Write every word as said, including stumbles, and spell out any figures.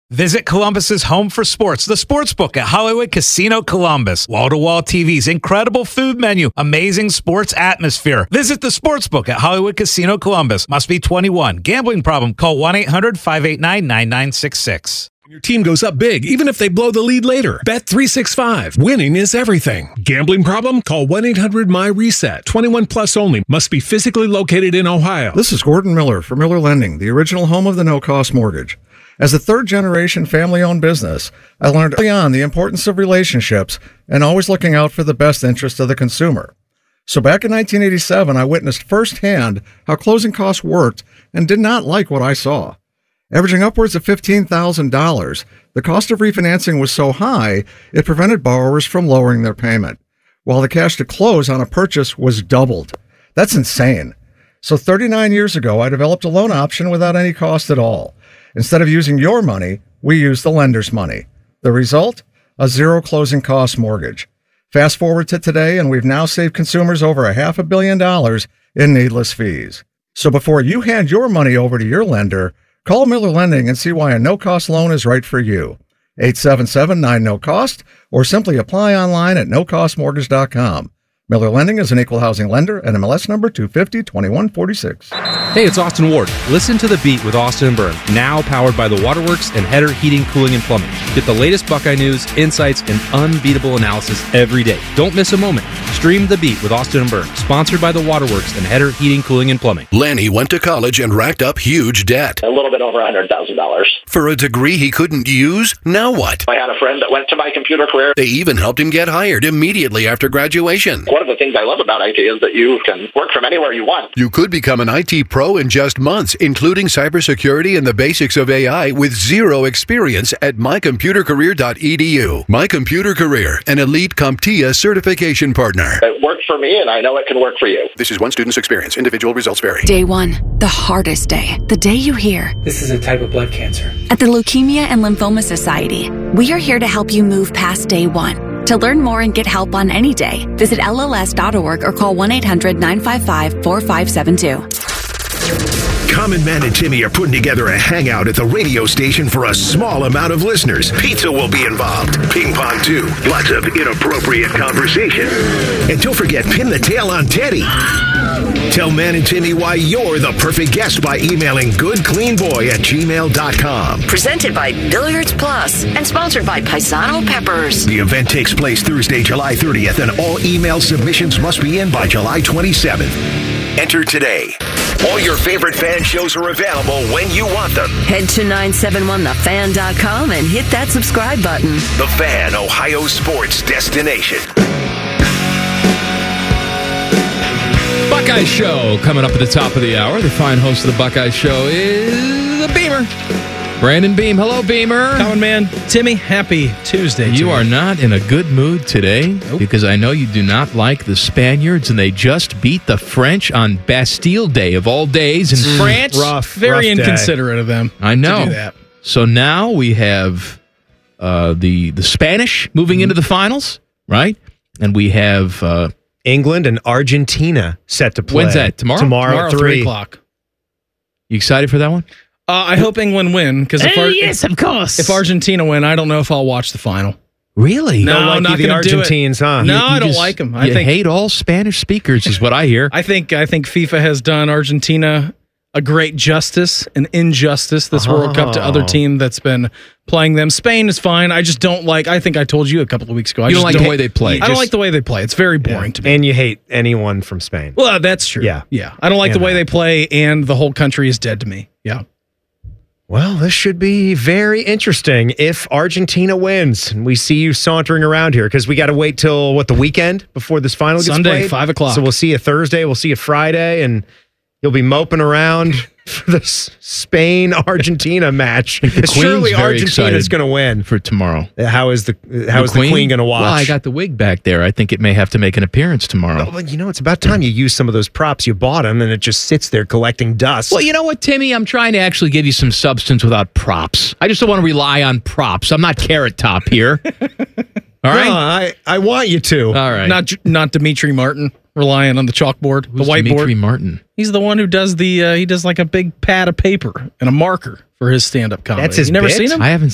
Visit Columbus's home for sports, the Sportsbook at Hollywood Casino Columbus. Wall-to-wall T Vs, incredible food menu, amazing sports atmosphere. Visit the Sportsbook at Hollywood Casino Columbus. Must be twenty-one. Gambling problem? Call one eight hundred five eight nine nine nine six six. Your team goes up big, even if they blow the lead later. Bet three sixty-five. Winning is everything. Gambling problem? Call one eight hundred my reset. twenty-one plus only. Must be physically located in Ohio. This is Gordon Miller for Miller Lending, the original home of the no-cost mortgage. As a third-generation family-owned business, I learned early on the importance of relationships and always looking out for the best interest of the consumer. So back in nineteen eighty-seven, I witnessed firsthand how closing costs worked and did not like what I saw. Averaging upwards of fifteen thousand dollars, the cost of refinancing was so high, it prevented borrowers from lowering their payment, while the cash to close on a purchase was doubled. That's insane. So thirty-nine years ago, I developed a loan option without any cost at all. Instead of using your money, we use the lender's money. The result? A zero closing cost mortgage. Fast forward to today, and we've now saved consumers over a half a billion dollars in needless fees. So before you hand your money over to your lender, call Miller Lending and see why a no-cost loan is right for you. eight seven seven nine no cost or simply apply online at no cost mortgage dot com. Miller Lending is an equal housing lender and M L S number two five zero two one four six. Hey, it's Austin Ward. Listen to The Beat with Austin and Byrne, now powered by the Waterworks and Header Heating, Cooling, and Plumbing. Get the latest Buckeye news, insights, and unbeatable analysis every day. Don't miss a moment. Stream The Beat with Austin and Byrne, sponsored by the Waterworks and Header Heating, Cooling, and Plumbing. Lanny went to college and racked up huge debt. A little bit over one hundred thousand dollars. For a degree he couldn't use? Now what? I had a friend that went to my computer career. They even helped him get hired immediately after graduation. One of the things I love about I T is that you can work from anywhere you want. You could become an I T pro in just months, including cybersecurity and the basics of A I with zero experience at my computer career dot e d u. My Computer Career, an elite CompTIA certification partner. It worked for me, and I know it can work for you. This is one student's experience. Individual results vary. Day one, the hardest day. The day you hear, this is a type of blood cancer. At the Leukemia and Lymphoma Society, we are here to help you move past day one. To learn more and get help on any day, visit L L S dot org or call one eight hundred nine five five four five seven two. Common Man and Timmy are putting together a hangout at the radio station for a small amount of listeners. Pizza will be involved. Ping pong, too. Lots of inappropriate conversation. And don't forget, pin the tail on Teddy. Tell Man and Timmy why you're the perfect guest by emailing goodcleanboy at gmail dot com. Presented by Billiards Plus and sponsored by Paisano Peppers. The event takes place Thursday, July thirtieth, and all email submissions must be in by July twenty-seventh. Enter today. All your favorite fan shows are available when you want them. Head to nine seven one the fan dot com and hit that subscribe button. The Fan, Ohio sports destination. Buckeye Show coming up at the top of the hour. The fine host of the Buckeye Show is the Beamer. Brandon Beam. Hello, Beamer. Common Man. Timmy, happy Tuesday. You to are not in a good mood today nope. because I know you do not like the Spaniards, and they just beat the French on Bastille Day of all days in mm, France. Rough. Very rough inconsiderate day. Of them. I know. To do that. So now we have uh, the, the Spanish moving mm. into the finals, right? And we have Uh, England and Argentina set to play. When's that? Tomorrow? Tomorrow, Tomorrow three. three o'clock. You excited for that one? Uh, I hope England win. Because if, hey, Ar- yes, of course. if Argentina win, I don't know if I'll watch the final. Really? No, like I'm not the going to do it. Argentines, huh? No, You- you I don't just- like them. I you think hate all Spanish speakers is what I hear. I think I think FIFA has done Argentina a great justice, an injustice this Oh. World Cup to other team that's been playing them. Spain is fine. I just don't like. I think I told you a couple of weeks ago. I You don't just like the don't, way they play. I don't Just- like the way they play. It's very boring Yeah. to me. And you hate anyone from Spain. Well, that's true. Yeah. yeah. I don't like And the way that. they play, and the whole country is dead to me. Yeah. Well, this should be very interesting if Argentina wins and we see you sauntering around here, because we got to wait till, what, the weekend before this final gets Sunday, played? five o'clock. So we'll see you Thursday, we'll see you Friday, and you'll be moping around for the Spain-Argentina match. The Queen's Surely very Argentina's excited going to win. for tomorrow. How is the how is the Queen going to watch? Well, I got the wig back there. I think it may have to make an appearance tomorrow. Well, you know, it's about time you use some of those props. You bought them, and it just sits there collecting dust. Well, you know what, Timmy? I'm trying to actually give you some substance without props. I just don't want to rely on props. I'm not Carrot Top here. All right? No, I, I want you to. All right. Not not Dimitri Martin relying on the chalkboard, Who's the whiteboard. Dimitri Martin? He's the one who does the. Uh, he does like a big pad of paper and a marker for his stand-up comedy. That's his You never bit? seen him? I haven't